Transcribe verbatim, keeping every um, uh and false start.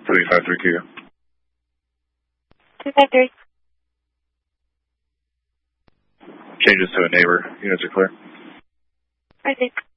three five three Kilo. two five three. Changes to a neighbor. Units are clear. I think.